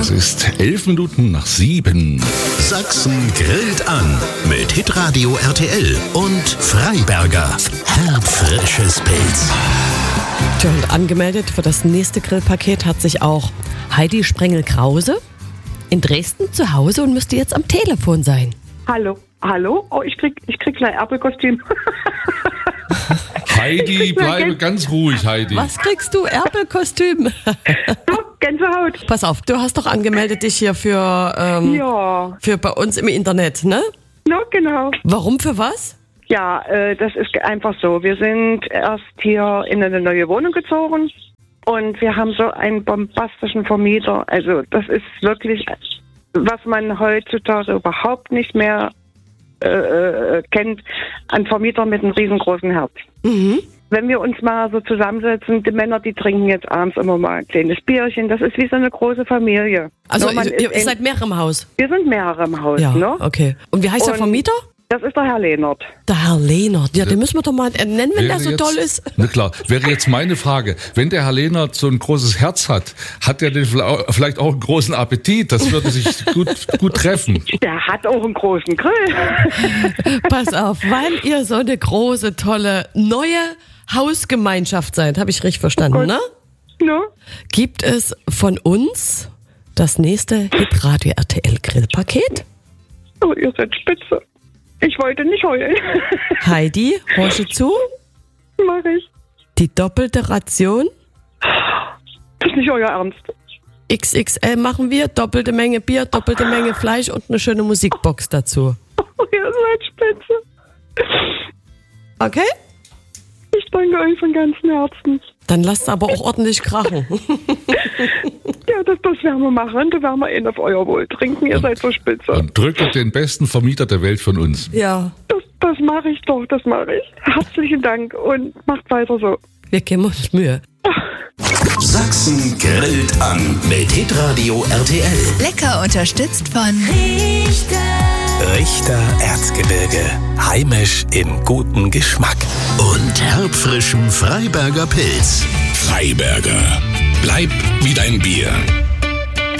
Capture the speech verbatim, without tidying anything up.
Es ist elf Minuten nach sieben. Sachsen grillt an mit Hitradio R T L und Freiberger. Herbfrisches Pilz. Tja, und angemeldet für das nächste Grillpaket hat sich auch Heidi Sprengel-Krause in Dresden zu Hause und müsste jetzt am Telefon sein. Hallo, hallo? Oh, ich krieg, ich krieg gleich Erpelkostüm. Heidi, bleibe ganz ruhig, Heidi. Was kriegst du? Erpelkostüm? Oh, Gänsehaut. Pass auf, du hast doch angemeldet dich hier für, ähm, Ja. für bei uns im Internet, ne? No, genau. Warum, für was? Ja, äh, das ist einfach so. Wir sind erst hier in eine neue Wohnung gezogen und wir haben so einen bombastischen Vermieter. Also das ist wirklich, was man heutzutage überhaupt nicht mehr äh, äh, kennt, ein Vermieter mit einem riesengroßen Herz. Mhm. Wenn wir uns mal so zusammensetzen, die Männer, die trinken jetzt abends immer mal ein kleines Bierchen. Das ist wie so eine große Familie. Also Nur man ihr, ist ihr ein- seid mehrere im Haus? Wir sind mehrere im Haus, Ja, ne? okay. Und wie heißt der Und- Vermieter? Das ist der Herr Lehnert. Der Herr Lehnert. Ja, den müssen wir doch mal nennen, wenn der so jetzt, toll ist. Na klar, wäre jetzt meine Frage. Wenn der Herr Lehnert so ein großes Herz hat, hat er denn vielleicht auch einen großen Appetit? Das würde sich gut, gut treffen. Der hat auch einen großen Grill. Pass auf, weil ihr so eine große, tolle, neue Hausgemeinschaft seid, habe ich richtig verstanden, ne? Ne? Gibt es von uns das nächste Hitradio R T L Grillpaket? Oh, ihr seid spitze. Ich wollte nicht heulen. Heidi, hörst du zu? Mach ich. Die doppelte Ration Das ist nicht euer Ernst. X X L machen wir, doppelte Menge Bier, doppelte Menge Fleisch und eine schöne Musikbox dazu. Oh, ihr seid spitze. Okay? Ich danke euch von ganzem Herzen. Dann lasst aber auch ordentlich krachen. Ja, das, das werden wir machen. Da werden wir ihn auf euer Wohl trinken. Ihr seid so spitze. Und drücke den besten Vermieter der Welt von uns. Ja, Das, das mache ich doch, das mache ich. Herzlichen Dank und macht weiter so. wir geben uns Mühe. Sachsen grillt an mit Hitradio R T L. Lecker unterstützt von Richter Erzgebirge. Heimisch in gutem Geschmack. Und herbfrischem Freiberger Pilz. Freiberger. Bleib wie dein Bier.